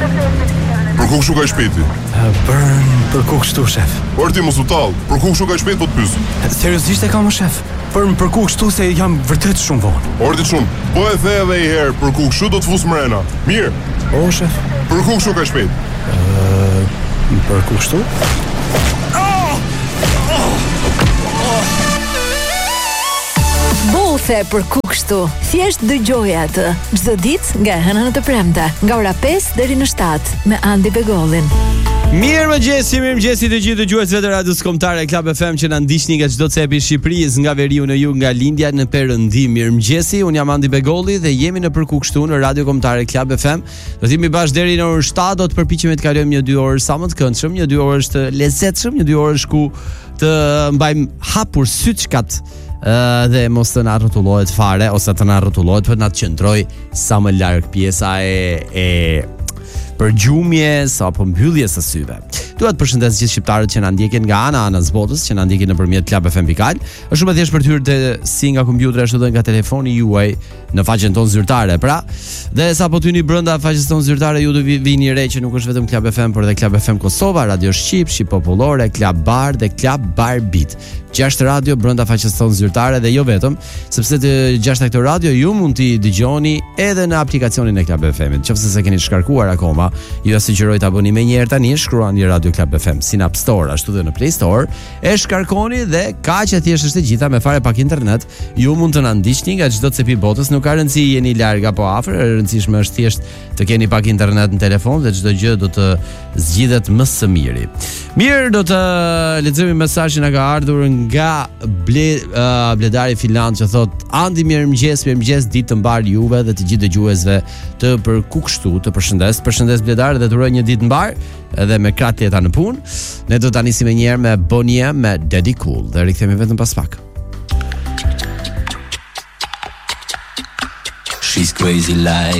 Për ku kështu ka shpejti? Për ku kështu, shef? Por ti mos u tall, për ku kështu ka shpejt po të pyes? Seriozisht e kam, shef? Për ku kështu se jam vërtet shumë vonë. Orti shumë, po e the edhe një herë, për ku kështu do të fus mrena. Mirë. O, shef? Për ku kështu ka shpejt? Për ku kështu? Bothe për ku kështu. Thjesht dëgjoje atë çdo ditë nga e hëna në të premte, nga ora 5 deri në 7 me Andi Begollin. Mirëmëngjesi të gjithë dëgjuesve të radios kombëtare Club FM që na ndiqni nga çdo cepi i Shqipërisë, nga veriu në jug, nga lindja në perëndim. Mirëmëngjesi, un jam Andi Begolli dhe jemi në për ku kështu në radio kombëtare Club FM. Do të jemi bashkë deri në orën 7, do të përpiqemi të kalojmë një 2 orë sa më të këndshëm, një 2 orë të lezetshëm, një 2 orë ku të mbajmë hapur syçkat dhe mos të na rrotullohet fare ose të na rrotullohet, por na të qëndroj sa më larg pjesa e përgjumjes apo mbylljes së syve. Dua të përshëndes gjithë shqiptarët që na ndjekin nga anës botës, që na ndjekin nëpërmjet Club FM Pikal. Është shumë e thjeshtë për të hyrë si nga kompjuteri ashtu edhe nga telefoni juaj në faqen tonë zyrtare. Pra, dhe sapo të hyni brenda faqes tonë zyrtare, ju do vini re që nuk është vetëm Club FM, por edhe Club FM Kosova, Radio Shqip, Shqip Popullore, Club Bar dhe Club Bar Beat. 6 radio brenda faqes tonë zyrtare dhe jo vetëm, sepse të 6 këto radio ju mund t'i dëgjoni edhe në aplikacionin e Club FM-it. Nëse s'e keni shkarkuar akoma, ju sugjeroj ta bëni menjëherë tani, shkruani Radio Club FM si në App Store ashtu dhe në Play Store, e shkarkoni dhe kaq e thjeshtë është e gjitha me fare pak internet, ju mund të na ndiqni nga çdo cepi botës, nuk ka rëndësi jeni larg apo afër, e rëndësishme është thjesht të keni pak internet në telefon dhe çdo gjë do të zgjidhet më së miri. Mirë, do të lexojmë mesazhin që ka ardhur nga Bledari Finland që thot: Andi, mirëmëngjes, ditë të mbar juve dhe të gjithë dëgjuesve të për ku kështu, të përshëndes Bledar dhe të uroj një ditë mbar edhe me kratë leta në punë. Ne do ta nisim një herë me Bonnie me Daddy Cool dhe rikthehemi vetëm pas pak. She's crazy like